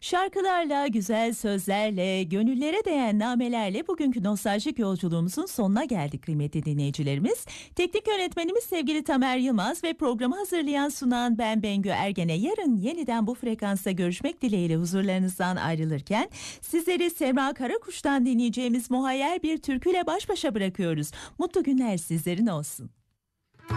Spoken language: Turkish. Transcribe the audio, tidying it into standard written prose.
Şarkılarla, güzel sözlerle, gönüllere değen namelerle bugünkü nostaljik yolculuğumuzun sonuna geldik kıymetli dinleyicilerimiz. Teknik yönetmenimiz sevgili Tamer Yılmaz ve programı hazırlayan sunan ben Bengü Ergen'e yarın yeniden bu frekansta görüşmek dileğiyle huzurlarınızdan ayrılırken sizleri Semra Karakuş'tan dinleyeceğimiz muhayyer bir türküyle baş başa bırakıyoruz. Mutlu günler sizlerin olsun.